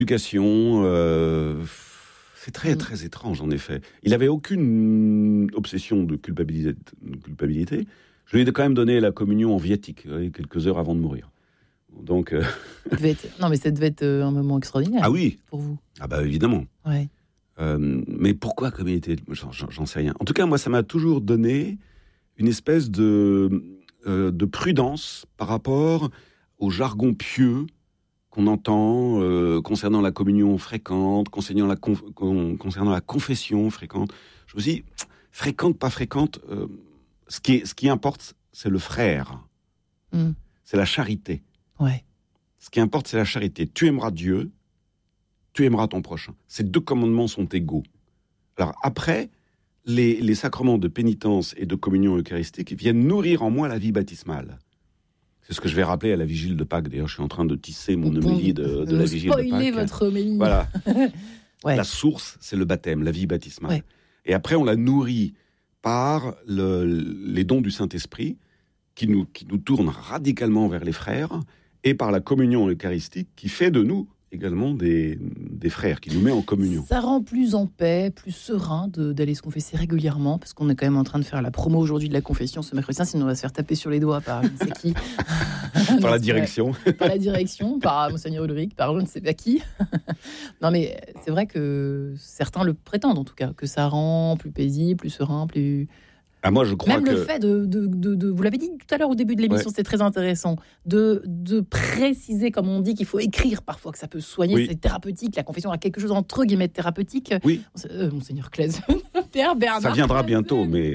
Éducation, c'est très, très étrange, en effet. Il n'avait aucune obsession de culpabilité. Je lui ai quand même donné la communion en viatique, quelques heures avant de mourir. Donc, Non, mais ça devait être un moment extraordinaire. Ah oui. Pour vous. Ah bah évidemment. Ouais. Mais pourquoi communauté ? J'en sais rien. En tout cas, moi, ça m'a toujours donné une espèce de prudence par rapport au jargon pieux qu'on entend concernant la communion fréquente, concernant la confession fréquente. Je me dis, fréquente, pas fréquente, ce qui importe, c'est le frère. C'est la charité. Ouais. Ce qui importe, c'est la charité. Tu aimeras Dieu, tu aimeras ton prochain. Ces deux commandements sont égaux. Alors après, les sacrements de pénitence et de communion eucharistique viennent nourrir en moi la vie baptismale. C'est ce que je vais rappeler à la vigile de Pâques. D'ailleurs, je suis en train de tisser mon homélie de la vigile de Pâques. Spoiler votre homélie. Voilà. Ouais. La source, c'est le baptême, la vie baptismale. Ouais. Et après, on la nourrit par les dons du Saint-Esprit qui nous tournent radicalement vers les frères et par la communion eucharistique qui fait de nous également des frères, qui nous met en communion. Ça rend plus en paix, plus serein d'aller se confesser régulièrement, parce qu'on est quand même en train de faire la promo aujourd'hui de la confession ce mercredi, sinon on va se faire taper sur les doigts par je ne sais qui. Par la direction. Par la direction, par Monseigneur Ulrich, par je ne sais pas qui. Non mais c'est vrai que certains le prétendent en tout cas, que ça rend plus paisible, plus serein, plus... Ah, moi, je crois Même que... le fait de vous l'avez dit tout à l'heure au début de l'émission, c'était très intéressant, de préciser, comme on dit, qu'il faut écrire parfois, que ça peut soigner, c'est thérapeutique. La confession a quelque chose entre guillemets de thérapeutique. Oui. Monseigneur Claise, Père Bernard. Ça viendra bientôt, mais...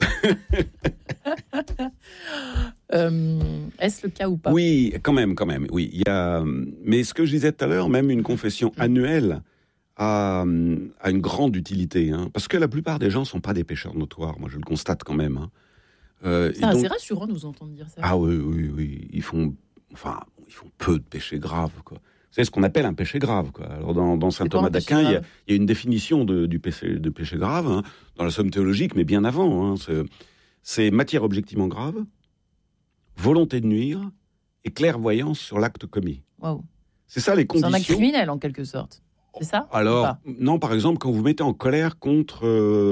Est-ce le cas ou pas ? Oui, quand même. Oui, il y a... Mais ce que je disais tout à l'heure, même une confession annuelle a une grande utilité, parce que la plupart des gens ne sont pas des pécheurs notoires, moi je le constate quand même. C'est assez rassurant de vous entendre dire ça. Ah oui, ils font peu de péchés graves, quoi. C'est ce qu'on appelle un péché grave, quoi. Alors dans saint Thomas d'Aquin, il y a une définition de péché grave, dans la Somme théologique, mais bien avant. C'est matière objectivement grave, volonté de nuire et clairvoyance sur l'acte commis. Wow. C'est ça les conditions. C'est un acte criminel en quelque sorte. C'est ça ? Alors, non, par exemple, quand vous vous mettez en colère contre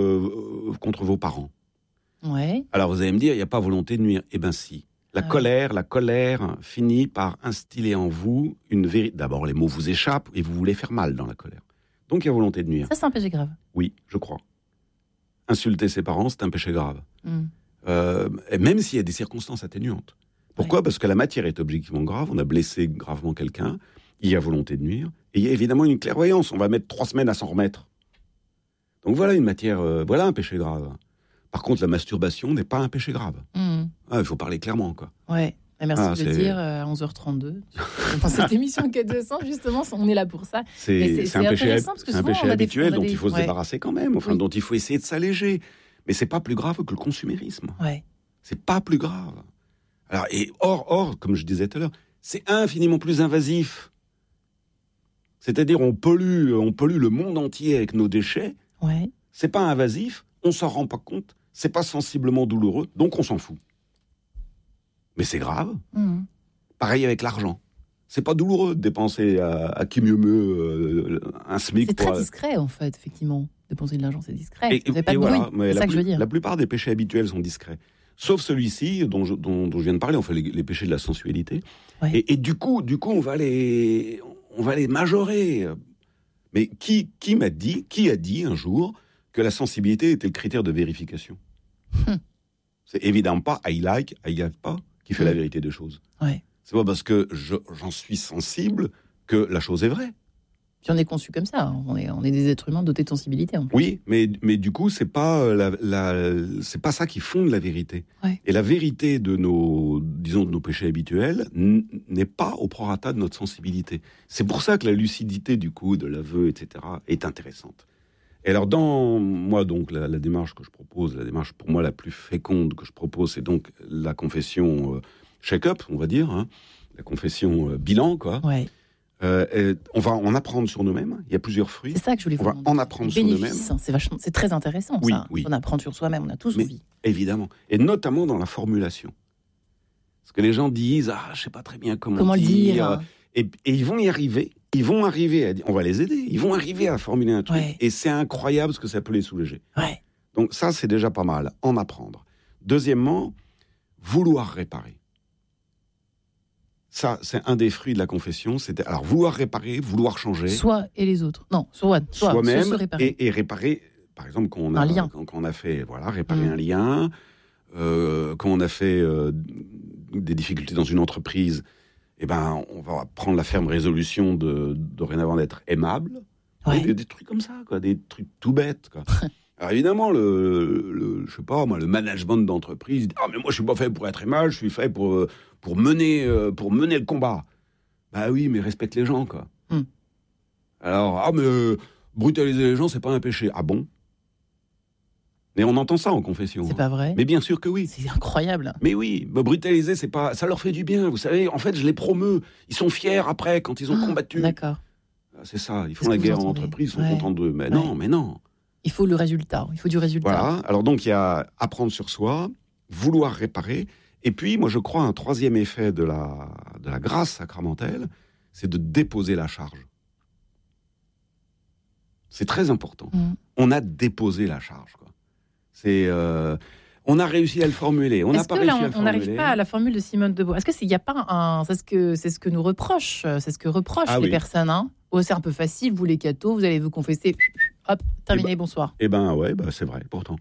vos parents. Ouais. Alors, vous allez me dire, il n'y a pas volonté de nuire. Eh bien, si. La colère finit par instiller en vous une vérité. D'abord, les mots vous échappent et vous voulez faire mal dans la colère. Donc, il y a volonté de nuire. Ça, c'est un péché grave. Oui, je crois. Insulter ses parents, c'est un péché grave. Et même s'il y a des circonstances atténuantes. Pourquoi ? Parce que la matière est objectivement grave. On a blessé gravement quelqu'un. Il y a volonté de nuire. Et il y a évidemment une clairvoyance. On va mettre 3 semaines à s'en remettre. Donc voilà une matière, voilà un péché grave. Par contre, la masturbation n'est pas un péché grave. Il faut parler clairement, quoi. Ouais. Merci de le dire à 11h32. Dans cette émission Quête de Sens, justement, on est là pour ça. C'est un péché habituel dont il faut se débarrasser quand même, dont il faut essayer de s'alléger. Mais c'est pas plus grave que le consumérisme. Ouais. C'est pas plus grave. Alors, or, comme je disais tout à l'heure, c'est infiniment plus invasif. C'est-à-dire, on pollue le monde entier avec nos déchets. Ouais. C'est pas invasif, on s'en rend pas compte, c'est pas sensiblement douloureux, donc on s'en fout. Mais c'est grave. Pareil avec l'argent. C'est pas douloureux de dépenser à qui mieux un SMIC. C'est très discret, en fait, effectivement. Dépenser de l'argent, c'est discret. Ça fait pas de bruit. C'est ça que je veux dire. La plupart des péchés habituels sont discrets. Sauf celui-ci, dont je viens de parler, on fait les péchés de la sensualité. Ouais. Et du coup, on va les majorer. Mais qui a dit un jour que la sensibilité était le critère de vérification ? C'est évidemment pas I like pas qui fait la vérité des choses. Ouais. C'est pas parce que j'en suis sensible que la chose est vraie. Puis on est conçu comme ça. On est des êtres humains dotés de sensibilité. En plus. Oui, mais du coup, c'est pas c'est pas ça qui fonde la vérité. Ouais. Et la vérité de nos péchés habituels n'est pas au prorata de notre sensibilité. C'est pour ça que la lucidité du coup de l'aveu, etc., est intéressante. Et alors, la démarche que je propose, la démarche pour moi la plus féconde que je propose, c'est donc la confession check-up, on va dire, la confession bilan, quoi. Ouais. On va en apprendre sur nous-mêmes. Il y a plusieurs fruits. C'est ça que je voulais vous demander. On va en apprendre sur nous-mêmes. C'est très intéressant, ça. Oui. On apprend sur soi-même, on a tous envie. Évidemment. Et notamment dans la formulation. Parce que les gens disent, je sais pas très bien comment le dire. Et ils vont y arriver ils vont arriver, on va les aider, ils vont arriver à formuler un truc. Et c'est incroyable ce que ça peut les soulager. Donc ça, c'est déjà pas mal, en apprendre. Deuxièmement, vouloir réparer. Ça, c'est un des fruits de la confession. Alors, vouloir réparer, vouloir changer. Soi et les autres. Non, soi-même se réparer. Et réparer, par exemple, quand on a fait, réparer un lien, quand on a fait des difficultés dans une entreprise, on va prendre la ferme résolution de dorénavant d'être aimable. Des trucs comme ça, quoi, des trucs tout bêtes, quoi. Alors évidemment, je sais pas, moi, le management d'entreprise, mais moi je suis pas fait pour être aimable, je suis fait pour mener le combat. Bah oui, mais respecte les gens, quoi. Alors, brutaliser les gens, c'est pas un péché. Ah bon? Mais on entend ça en confession. C'est pas vrai? Mais bien sûr que oui. C'est incroyable. Mais oui, brutaliser, c'est pas, ça leur fait du bien. Vous savez, en fait, je les promeus. Ils sont fiers après quand ils ont combattu. D'accord. C'est ça. Ils font la guerre en entreprise, ils sont contents d'eux. Mais non. Il faut le résultat. Il faut du résultat. Voilà. Alors donc, il y a apprendre sur soi, vouloir réparer. Et puis, moi, je crois, un troisième effet de la grâce sacramentelle, c'est de déposer la charge. C'est très important. On a déposé la charge, quoi. On a réussi à le formuler. On n'a pas réussi à le formuler. On n'arrive pas à la formule de Simone de Beauvoir. Est-ce qu'il n'y a pas c'est ce que nous reprochent, c'est ce que reprochent les personnes. C'est un peu facile, vous les cathos, vous allez vous confesser. Hop, terminé, bonsoir. C'est vrai, pourtant.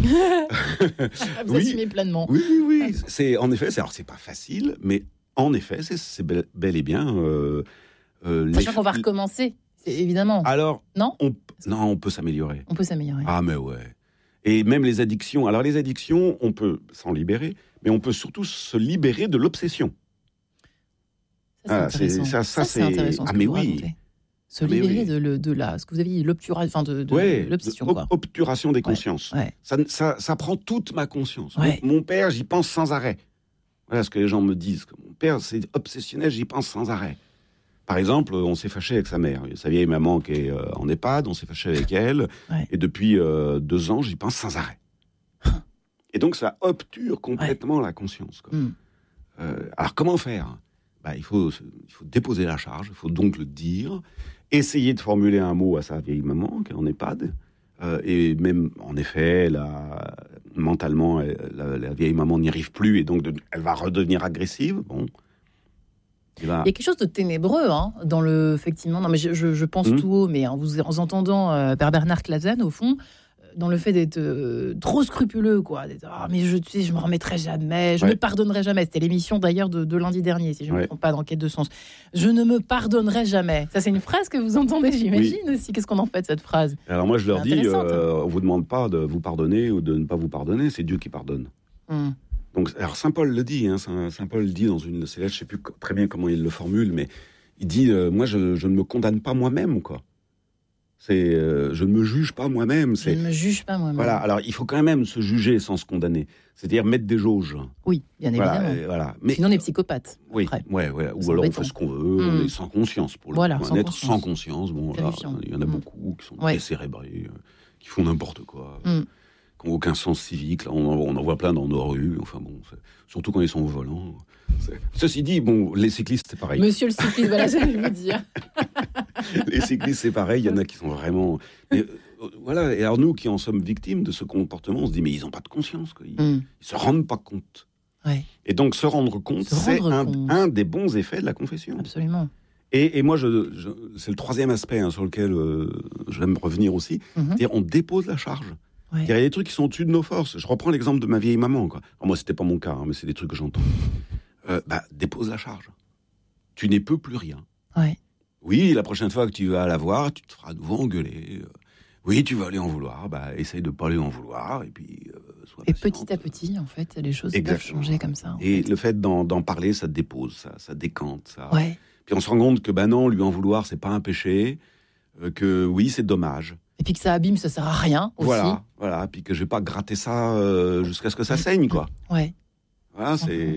Vous assumez pleinement. Oui. C'est pas facile, mais en effet, c'est bel et bien. Sachant qu'on va recommencer, évidemment. Alors, non, on peut s'améliorer. On peut s'améliorer. Ah, mais ouais. Et même les addictions. Alors, les addictions, on peut s'en libérer, mais on peut surtout se libérer de l'obsession. Ça, c'est intéressant. Ah, mais oui. Racontez. Se libérer de ce que vous avez dit, l'obturation, l'obsession. Obturation des consciences. Ça prend toute ma conscience. Mon père, j'y pense sans arrêt. Voilà ce que les gens me disent. Mon père, c'est obsessionnel, j'y pense sans arrêt. Par exemple, on s'est fâché avec sa mère. Sa vieille maman qui est en EHPAD, on s'est fâché avec elle. Et depuis 2 ans, j'y pense sans arrêt. Et donc, ça obture complètement la conscience, quoi. Alors, comment faire ? Il faut déposer la charge, il faut donc le dire, essayer de formuler un mot à sa vieille maman qui est en EHPAD. Et même, en effet, mentalement, la vieille maman n'y arrive plus et donc elle va redevenir agressive. Bon. Il y a quelque chose de ténébreux dans le... Effectivement, non, mais je pense tout haut, mais en vous entendant Père Bernard Clasen, au fond, dans le fait d'être trop scrupuleux, quoi. Mais je me remettrai jamais, je ne pardonnerai jamais. C'était l'émission d'ailleurs de lundi dernier, si je ne me trompe pas, dans Quête de sens. Je ne me pardonnerai jamais. Ça, c'est une phrase que vous entendez, j'imagine aussi. Qu'est-ce qu'on en fait de cette phrase ? Alors moi, je leur dis, on vous demande pas de vous pardonner ou de ne pas vous pardonner, c'est Dieu qui pardonne. Donc, alors Saint Paul le dit, Saint Paul le dit dans une de ses lettres, je ne sais plus très bien comment il le formule, mais il dit, moi, je ne me condamne pas moi-même, quoi. Je ne me juge pas moi-même. Je ne me juge pas moi-même. Voilà, alors il faut quand même se juger sans se condamner. C'est-à-dire mettre des jauges. Oui, bien évidemment. Voilà. Mais, sinon, on est psychopathe. Oui, ouais. Ou alors on fait ce qu'on veut, on est sans conscience. Pour un être sans conscience, il y en a beaucoup qui sont décérébrés, qui font n'importe quoi, qui n'ont aucun sens civique. Là, on en voit plein dans nos rues, surtout quand ils sont au volant. Ceci dit, les cyclistes, c'est pareil. Monsieur le cycliste, voilà, j'allais vous dire. Les cyclistes, c'est pareil. Il y en a qui sont vraiment... Mais, voilà. Et alors, nous qui en sommes victimes de ce comportement, on se dit, mais ils n'ont pas de conscience, quoi. Ils ne se rendent pas compte. Et donc, se rendre compte, c'est un des bons effets de la confession. Absolument. Et moi, c'est le troisième aspect sur lequel j'aime revenir aussi. C'est-à-dire, on dépose la charge. Il y a des trucs qui sont au-dessus de nos forces. Je reprends l'exemple de ma vieille maman, quoi. Alors, moi, c'était pas mon cas, mais c'est des trucs que j'entends. Dépose la charge. Tu n'y peux plus rien. Oui, la prochaine fois que tu vas la voir, tu te feras à nouveau engueuler. Oui, tu vas aller en vouloir. Essaye de ne pas aller en vouloir. Et puis, sois patiente. Petit à petit, en fait, les choses peuvent changer comme ça. Le fait d'en parler, ça dépose, ça décante. Ça. Puis on se rend compte que, non, lui en vouloir, c'est pas un péché. Que oui, c'est dommage. Et puis que ça abîme, ça sert à rien aussi. Voilà. Puis que je vais pas gratter ça jusqu'à ce que ça saigne, quoi. Voilà,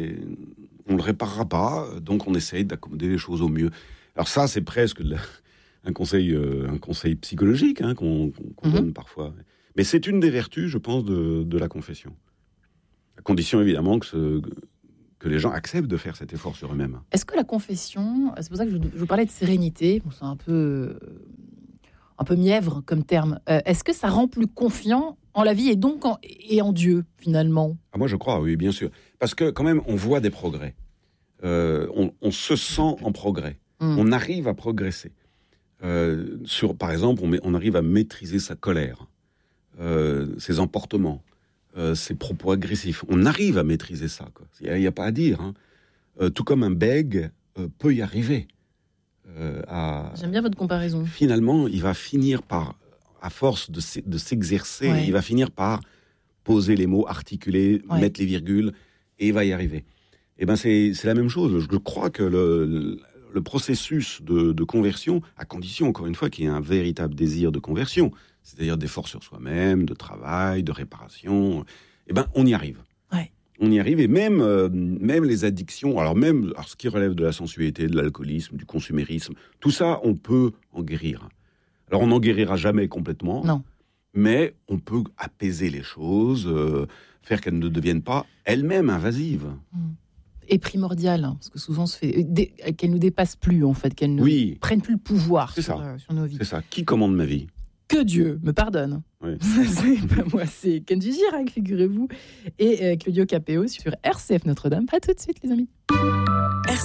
on le réparera pas, donc on essaye d'accommoder les choses au mieux. Alors ça, c'est presque un conseil psychologique qu'on donne parfois. Mais c'est une des vertus, je pense, de la confession. À condition, évidemment, que que les gens acceptent de faire cet effort sur eux-mêmes. Est-ce que la confession, c'est pour ça que je vous parlais de sérénité, bon, c'est un peu mièvre comme terme, est-ce que ça rend plus confiant en la vie et donc en Dieu, finalement? Moi, je crois, oui, bien sûr. Parce que quand même, on voit des progrès. On se sent en progrès. On arrive à progresser. Par exemple, on arrive à maîtriser sa colère, ses emportements, ses propos agressifs. On arrive à maîtriser ça. Il n'y a pas à dire. Tout comme un bègue peut y arriver. J'aime bien votre comparaison. Finalement, il va finir par, à force de s'exercer, il va finir par poser les mots, articuler, mettre les virgules, et il va y arriver. Et c'est la même chose. Je crois que le processus de conversion, à condition, encore une fois, qu'il y ait un véritable désir de conversion, c'est-à-dire d'effort sur soi-même, de travail, de réparation, on y arrive. Ouais. On y arrive, et même les addictions, alors ce qui relève de la sensualité, de l'alcoolisme, du consumérisme, tout ça, on peut en guérir. Alors, on n'en guérira jamais complètement, non. Mais on peut apaiser les choses, faire qu'elles ne deviennent pas elles-mêmes invasives. Et primordial, parce que souvent se fait qu'elles nous dépassent plus, en fait, qu'elles ne prennent plus le pouvoir sur nos vies. C'est ça. Qui commande ma vie? Que Dieu me pardonne. Oui. C'est pas moi, c'est Kenji Girac, figurez-vous, et Claudio Capéo sur RCF Notre-Dame. À tout de suite, les amis.